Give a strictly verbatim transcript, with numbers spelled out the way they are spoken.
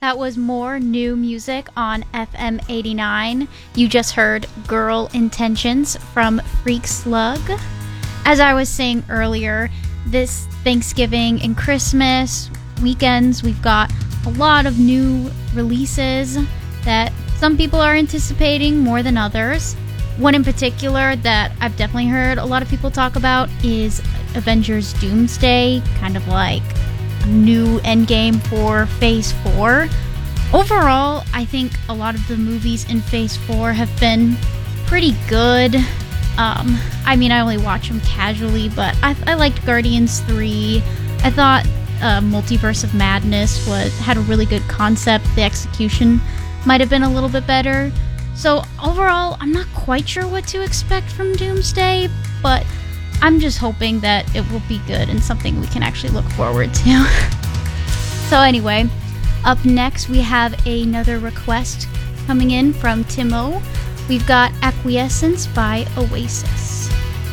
that was more new music on F M eighty-nine. You just heard Girl Intentions from Freak Slug. As I was saying earlier, this Thanksgiving and Christmas weekends, we've got a lot of new releases that some people are anticipating more than others. One in particular that I've definitely heard a lot of people talk about is Avengers Doomsday, kind of like a new endgame for Phase four. Overall, I think a lot of the movies in Phase four have been pretty good. Um, I mean, I only watch them casually, but I, I liked Guardians three. I thought uh, Multiverse of Madness was had a really good concept. The execution might have been a little bit better. So overall, I'm not quite sure what to expect from Doomsday, but I'm just hoping that it will be good and something we can actually look forward to. So anyway, up next we have another request coming in from Timo. We've got Acquiescence by Oasis.